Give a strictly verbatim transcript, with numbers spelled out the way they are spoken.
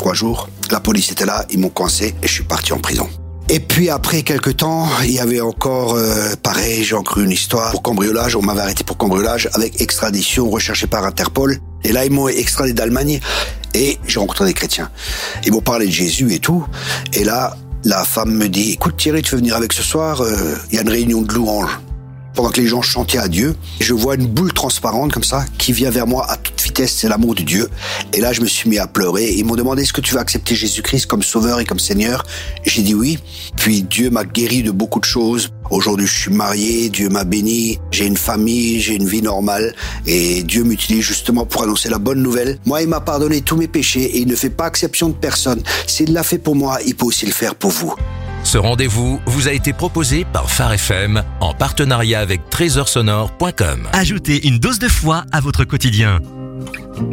trois jours. La police était là, ils m'ont coincé et je suis parti en prison. Et puis après quelques temps, il y avait encore, euh, pareil, j'ai encore une histoire pour cambriolage. On m'avait arrêté pour cambriolage avec extradition recherché par Interpol. Et là, ils m'ont extradé d'Allemagne et j'ai rencontré des chrétiens. Ils m'ont parlé de Jésus et tout. Et là, la femme me dit, écoute Thierry, tu veux venir avec ce soir, euh, il y a une réunion de louanges. Pendant que les gens chantaient à Dieu, je vois une boule transparente comme ça qui vient vers moi à toute vitesse, c'est l'amour de Dieu. Et là, je me suis mis à pleurer. Ils m'ont demandé, est-ce que tu veux accepter Jésus-Christ comme sauveur et comme Seigneur? J'ai dit oui. Puis Dieu m'a guéri de beaucoup de choses. Aujourd'hui, je suis marié, Dieu m'a béni, j'ai une famille, j'ai une vie normale. Et Dieu m'utilise justement pour annoncer la bonne nouvelle. Moi, il m'a pardonné tous mes péchés et il ne fait pas exception de personne. S'il l'a fait pour moi, il peut aussi le faire pour vous. Ce rendez-vous vous a été proposé par Phare F M en partenariat avec trésor sonore point com. Ajoutez une dose de foi à votre quotidien.